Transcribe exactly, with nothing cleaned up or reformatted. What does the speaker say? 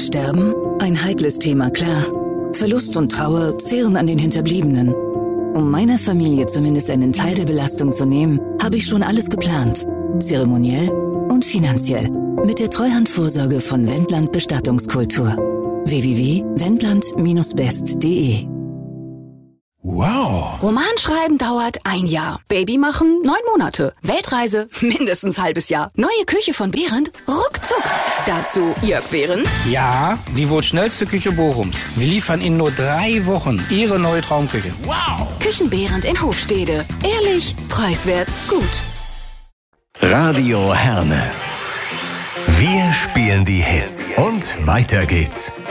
Sterben? Ein heikles Thema, klar. Verlust und Trauer zehren an den Hinterbliebenen. Um meiner Familie zumindest einen Teil der Belastung zu nehmen, habe ich schon alles geplant. Zeremoniell und finanziell. Mit der Treuhandvorsorge von Wendland Bestattungskultur. w w w punkt wendland Bindestrich best punkt de Wow! Roman schreiben dauert ein Jahr. Baby machen neun Monate. Weltreise mindestens halbes Jahr. Neue Küche von Behrendt? Ruckzuck. Dazu Jörg Behrendt. Ja, die wohl schnellste Küche Bochums. Wir liefern in nur drei Wochen Ihre neue Traumküche. Wow! Küchen Behrendt in Hofstede. Ehrlich, preiswert, gut. Radio Herne. Wir spielen die Hits und weiter geht's.